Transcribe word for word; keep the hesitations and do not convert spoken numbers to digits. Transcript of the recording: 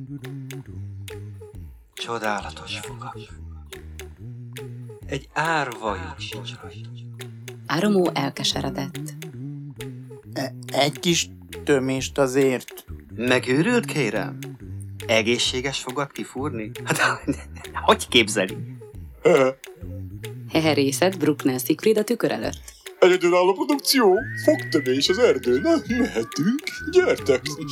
Csodálatos fogak. Egy árvajuk sincs rajta. Áromó elkeseredett. E- egy kis tömést azért. Megőrült, kérem? Egészséges fogat kifúrni? Hát, hogy képzeli? Heherészett Bruckner Siegfried a tükör előtt. Egyedülálló produkció, fogtömés az erdőn, na, mehetünk, gyertek!